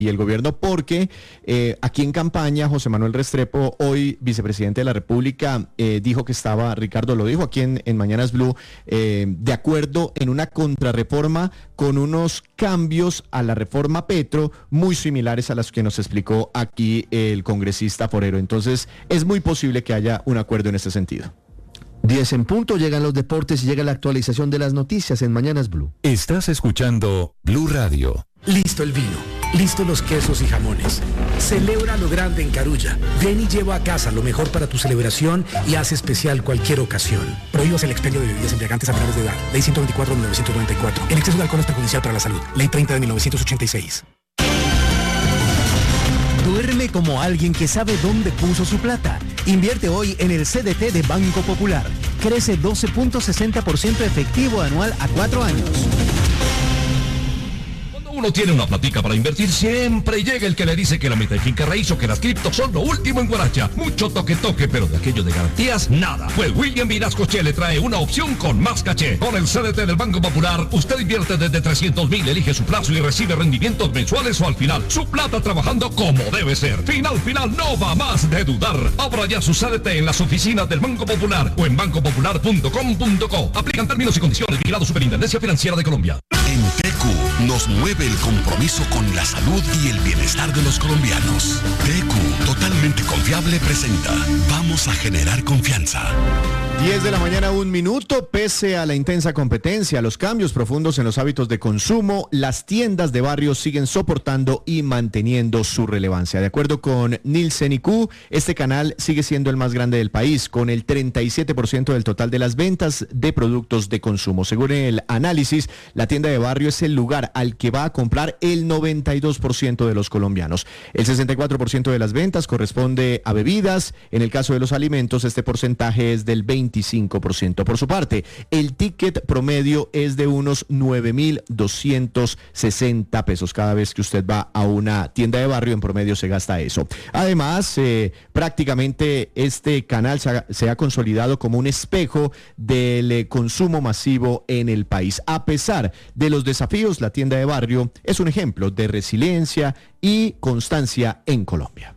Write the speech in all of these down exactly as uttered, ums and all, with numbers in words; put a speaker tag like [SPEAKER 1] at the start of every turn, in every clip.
[SPEAKER 1] y el gobierno, porque eh, aquí en campaña José Manuel Restrepo, hoy vicepresidente de la República, eh, dijo que estaba, Ricardo lo dijo aquí en, en Mañanas Blue, eh, de acuerdo en una contrarreforma con unos cambios a la reforma Petro muy similares a las que nos explicó aquí el congresista Forero. Entonces es muy posible que haya un acuerdo en este sentido.
[SPEAKER 2] diez en punto, llegan los deportes y llega la actualización de las noticias en Mañanas Blue.
[SPEAKER 3] Estás escuchando Blue Radio.
[SPEAKER 4] Listo el vino, listos los quesos y jamones. Celebra lo grande en Carulla. Ven y lleva a casa lo mejor para tu celebración y haz especial cualquier ocasión. Prohíbas el expendio de bebidas embriagantes a menores de edad. Ley ciento veinticuatro de mil novecientos noventa y cuatro. El exceso de alcohol es perjudicial para la salud. Ley treinta de mil novecientos ochenta y seis.
[SPEAKER 5] Duerme como alguien que sabe dónde puso su plata. Invierte hoy en el C D T de Banco Popular. Crece doce punto sesenta por ciento efectivo anual a cuatro años.
[SPEAKER 6] Uno tiene una platica para invertir, siempre llega el que le dice que la meta de finca raíz o que las criptos son lo último en Guaracha. Mucho toque toque, pero de aquello de garantías, nada. Pues William Vinascoche le trae una opción con más caché. Con el C D T del Banco Popular, usted invierte desde trescientos mil, elige su plazo y recibe rendimientos mensuales o al final. Su plata trabajando como debe ser. Final, final, no va más de dudar. Abra ya su C D T en las oficinas del Banco Popular o en banco popular punto com punto co. Aplican términos y condiciones. Vigilado Superintendencia Financiera de Colombia.
[SPEAKER 7] En T Q nos mueve el compromiso con la salud y el bienestar de los colombianos. T Q, totalmente confiable, presenta Vamos a generar confianza.
[SPEAKER 1] diez de la mañana, un minuto. Pese a la intensa competencia, los cambios profundos en los hábitos de consumo, las tiendas de barrio siguen soportando y manteniendo su relevancia. De acuerdo con Nielsen I Q, este canal sigue siendo el más grande del país, con el treinta y siete por ciento del total de las ventas de productos de consumo. Según el análisis, la tienda de barrio es el lugar al que va a comprar el noventa y dos por ciento de los colombianos. El sesenta y cuatro por ciento de las ventas corresponde a bebidas. En el caso de los alimentos, este porcentaje es del veinticinco por ciento. Por su parte, el ticket promedio es de unos nueve mil doscientos sesenta pesos. Cada vez que usted va a una tienda de barrio, en promedio se gasta eso. Además, eh, prácticamente este canal se ha, se ha consolidado como un espejo del eh, consumo masivo en el país. A pesar de los desafíos, la tienda de barrio es un ejemplo de resiliencia y constancia en Colombia.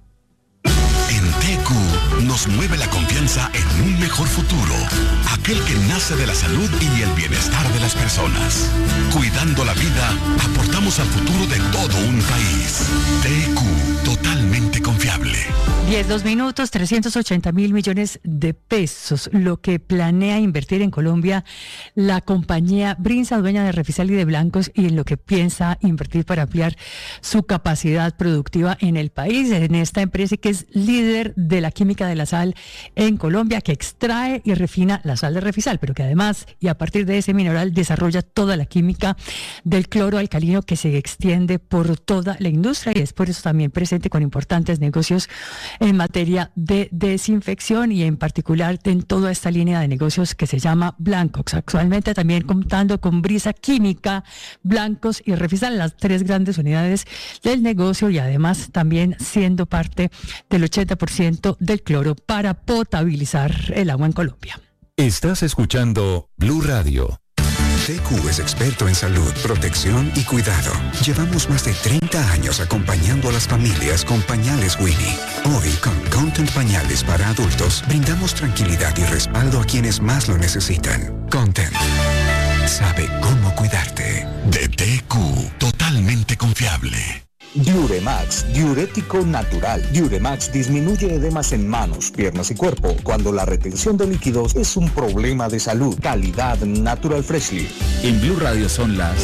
[SPEAKER 7] En T Q nos mueve la confianza en un mejor futuro, aquel que nace de la salud y el bienestar de las personas. Cuidando la vida, aportamos al futuro de todo un país. T Q, totalmente confiable.
[SPEAKER 8] diez, dos minutos, trescientos ochenta mil millones de pesos, lo que planea invertir en Colombia la compañía Brinza, dueña de Refisal y de Blancos, y en lo que piensa invertir para ampliar su capacidad productiva en el país, en esta empresa que es líder de la química de la sal en Colombia, que extrae y refina la sal de Refisal, pero que además, y a partir de ese mineral, desarrolla toda la química del cloro alcalino que se extiende por toda la industria, y es por eso también presente con importantes negocios en materia de desinfección y en particular en toda esta línea de negocios que se llama Blancos. Actualmente también contando con Brinza Química, Blancos y Refisal, las tres grandes unidades del negocio, y además también siendo parte del ochenta por ciento del cloro para potabilizar el agua en Colombia.
[SPEAKER 3] Estás escuchando Blue Radio.
[SPEAKER 9] T Q es experto en salud, protección y cuidado. Llevamos más de treinta años acompañando a las familias con pañales Winnie. Hoy, con Content Pañales para adultos, brindamos tranquilidad y respaldo a quienes más lo necesitan. Content sabe cómo cuidarte.
[SPEAKER 7] De T Q, totalmente confiable.
[SPEAKER 10] Diuremax, diurético natural. Diuremax disminuye edemas en manos, piernas y cuerpo cuando la retención de líquidos es un problema de salud. Calidad Natural Freshly.
[SPEAKER 11] En Blue Radio son las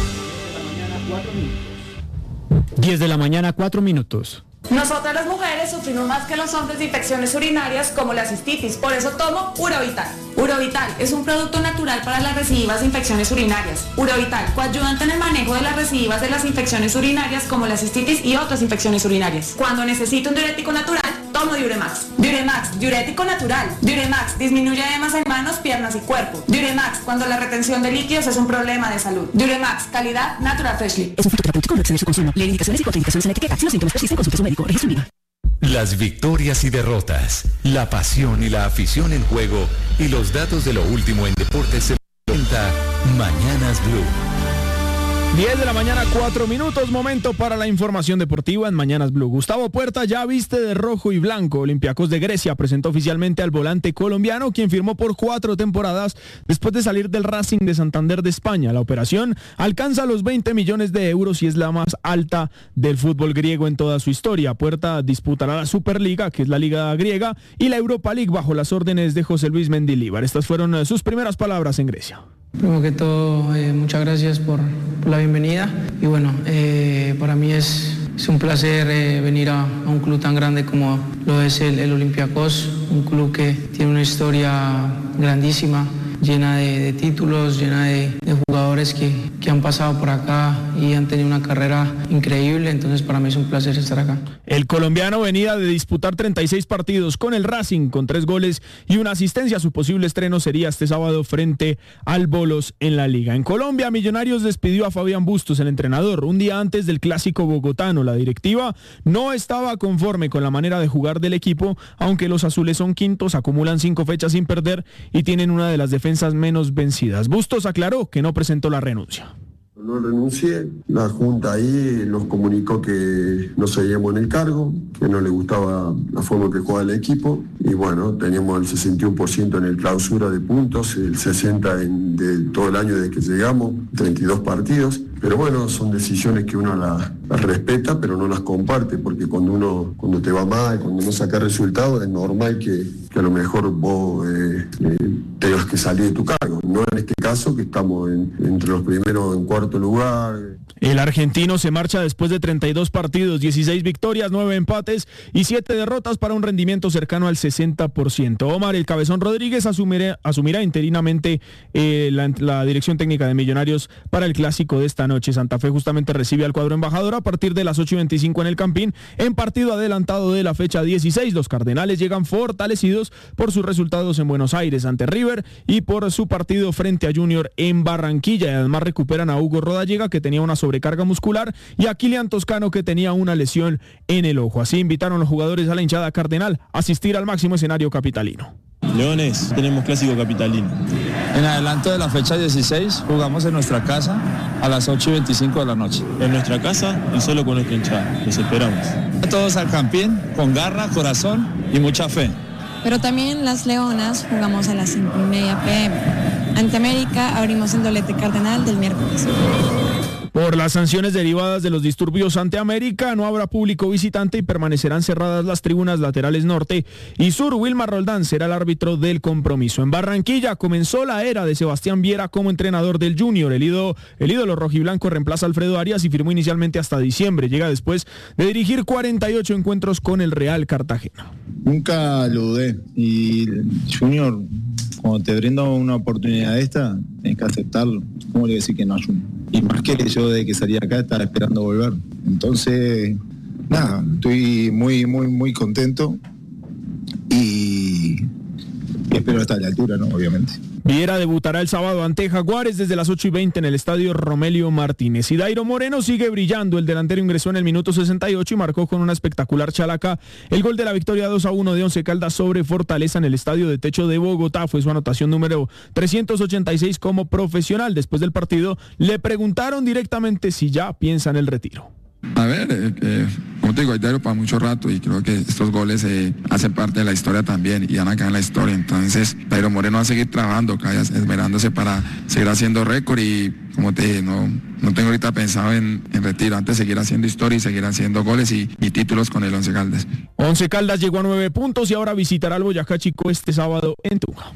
[SPEAKER 12] diez de la mañana, cuatro minutos.
[SPEAKER 13] Nosotras las mujeres sufrimos más que los hombres de infecciones urinarias como la cistitis, por eso tomo Urovital. Urovital es un producto natural para las recidivas de infecciones urinarias. Urovital, coadyuvante en el manejo de las recidivas de las infecciones urinarias como la cistitis y otras infecciones urinarias. Cuando necesito un diurético natural, tomo Diuremax. Diuremax, diurético natural. Diuremax disminuye edemas en manos, piernas y cuerpo. Diuremax, cuando la retención de líquidos es un problema de salud. Diuremax, calidad Natural Freshly.
[SPEAKER 14] Es un fruto terapéutico, no excede su consumo. Lee indicaciones y contraindicaciones en la etiqueta. Si los síntomas persisten, consulte a su médico. Registro INVIMA.
[SPEAKER 3] Las victorias y derrotas, la pasión y la afición en juego y los datos de lo último en deportes se presenta Mañanas Blue.
[SPEAKER 12] diez de la mañana, cuatro minutos, momento para la información deportiva en Mañanas Blue. Gustavo Puerta ya viste de rojo y blanco. Olympiacos de Grecia presentó oficialmente al volante colombiano, quien firmó por cuatro temporadas después de salir del Racing de Santander de España. La operación alcanza los veinte millones de euros y es la más alta del fútbol griego en toda su historia. Puerta disputará la Superliga, que es la liga griega, y la Europa League bajo las órdenes de José Luis Mendilibar. Estas fueron sus primeras palabras en Grecia.
[SPEAKER 15] Primero que todo, eh, muchas gracias por, por la bienvenida y bueno, eh, para mí es, es un placer eh, venir a, a un club tan grande como lo es el, el Olympiacos, un club que tiene una historia grandísima, llena de, de títulos, llena de, de jugadores que, que han pasado por acá y han tenido una carrera increíble, entonces para mí es un placer estar acá.
[SPEAKER 12] El colombiano venía de disputar treinta y seis partidos con el Racing, con tres goles y una asistencia. Su posible estreno sería este sábado frente al Bolos en la Liga. En Colombia, Millonarios despidió a Fabián Bustos, el entrenador, un día antes del clásico bogotano. La directiva no estaba conforme con la manera de jugar del equipo, aunque los azules son quintos, acumulan cinco fechas sin perder y tienen una de las defensas menos vencidas. Bustos aclaró que no presentó la renuncia.
[SPEAKER 16] No renuncié, la Junta ahí nos comunicó que no seguíamos en el cargo, que no le gustaba la forma que jugaba el equipo y bueno, teníamos el sesenta y uno por ciento en el clausura de puntos, el sesenta por ciento en, de todo el año desde que llegamos, treinta y dos partidos, pero bueno, son decisiones que uno las, las respeta pero no las comparte, porque cuando uno cuando te va mal, cuando no saca resultados, es normal que, que a lo mejor vos eh, eh, tengas que salir de tu cargo, no en este caso que estamos en, entre los primeros en cuarto lugar.
[SPEAKER 12] El argentino se marcha después de treinta y dos partidos, dieciséis victorias, nueve empates y siete derrotas para un rendimiento cercano al sesenta por ciento. Omar El Cabezón Rodríguez asumirá, asumirá interinamente eh, la, la dirección técnica de Millonarios para el clásico de esta noche. Santa Fe justamente recibe al cuadro embajador a partir de las ocho y veinticinco en el Campín, en partido adelantado de la fecha dieciséis. Los Cardenales llegan fortalecidos por sus resultados en Buenos Aires ante River y por su partido frente a Junior en Barranquilla. Y además recuperan a Hugo Rodallega, que tenía una sobrecarga muscular, y a Kilian Toscano, que tenía una lesión en el ojo. Así invitaron los jugadores a la hinchada cardenal a asistir al máximo escenario capitalino.
[SPEAKER 17] Leones, tenemos clásico capitalino.
[SPEAKER 18] En adelanto de la fecha dieciséis jugamos en nuestra casa a las ocho y veinticinco de la noche.
[SPEAKER 17] En nuestra casa y solo con nuestra hinchada. Los esperamos.
[SPEAKER 18] Todos al Campín, con garra, corazón y mucha fe.
[SPEAKER 19] Pero también las Leonas jugamos a las cinco y media pe eme. Ante América abrimos el doblete cardenal del miércoles.
[SPEAKER 12] Por las sanciones derivadas de los disturbios ante América, no habrá público visitante y permanecerán cerradas las tribunas laterales norte y sur. Wilmar Roldán será el árbitro del compromiso. En Barranquilla comenzó la era de Sebastián Viera como entrenador del Junior. El ídolo, el ídolo rojiblanco reemplaza a Alfredo Arias y firmó inicialmente hasta diciembre. Llega después de dirigir cuarenta y ocho encuentros con el Real Cartagena.
[SPEAKER 20] Nunca lo dudé y Junior, cuando te brinda una oportunidad de esta, tienes que aceptarlo. ¿Cómo le decir que no a Junior? Y más que yo de que salí acá estaba esperando volver. Entonces, nada, estoy muy, muy, muy contento y, y espero estar a la altura, ¿no? Obviamente.
[SPEAKER 12] Viera debutará el sábado ante Jaguares desde las ocho y veinte en el estadio Romelio Martínez. Y Dairo Moreno sigue brillando. El delantero ingresó en el minuto sesenta y ocho y marcó con una espectacular chalaca el gol de la victoria dos a uno de Once Caldas sobre Fortaleza en el estadio de Techo de Bogotá. Fue su anotación número trescientos ochenta y seis como profesional. Después del partido le preguntaron directamente si ya piensa en el retiro.
[SPEAKER 21] A ver, eh, eh, como te digo, hay diario para mucho rato y creo que estos goles eh, hacen parte de la historia también y van a quedar en la historia. Entonces, Dairo Moreno va a seguir trabajando, esmerándose para seguir haciendo récord y, como te dije, no, no tengo ahorita pensado en, en retiro, antes seguir haciendo historia y seguir haciendo goles y, y títulos con el Once Caldas.
[SPEAKER 12] Once Caldas llegó a nueve puntos y ahora visitará al Boyacá Chico este sábado en Tunja.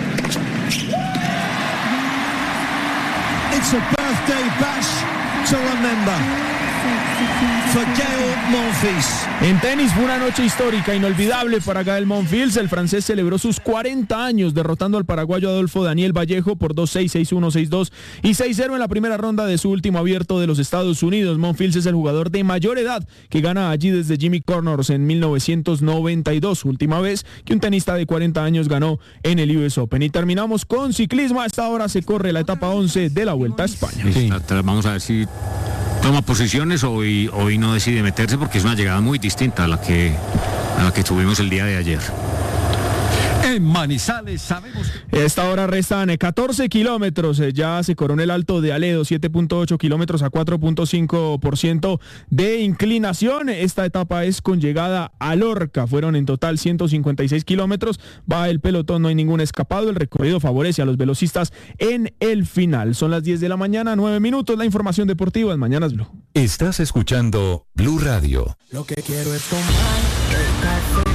[SPEAKER 22] It's a birthday bash to remember. For Gael Monfils.
[SPEAKER 12] En tenis fue una noche histórica, inolvidable para Gael Monfils. El francés celebró sus cuarenta años derrotando al paraguayo Adolfo Daniel Vallejo por dos seis, seis uno, seis dos y seis cero en la primera ronda de su último abierto de los Estados Unidos. Monfils es el jugador de mayor edad que gana allí desde Jimmy Connors en mil novecientos noventa y dos, última vez que un tenista de cuarenta años ganó en el U S Open. Y terminamos con ciclismo. A esta hora se corre la etapa once de la Vuelta a España.
[SPEAKER 23] Sí, vamos a ver si toma posiciones o hoy, hoy no decide meterse, porque es una llegada muy distinta a la que, a la que tuvimos el día de ayer.
[SPEAKER 22] En Manizales sabemos...
[SPEAKER 12] Esta hora restan catorce kilómetros, ya se coronó el Alto de Aledo, siete punto ocho kilómetros a cuatro punto cinco por ciento de inclinación. Esta etapa es con llegada a Lorca, fueron en total ciento cincuenta y seis kilómetros, va el pelotón, no hay ningún escapado, el recorrido favorece a los velocistas en el final. Son las diez de la mañana, nueve minutos, la información deportiva en Mañanas Blue.
[SPEAKER 3] Estás escuchando Blue Radio.
[SPEAKER 2] Lo que quiero es tomar el café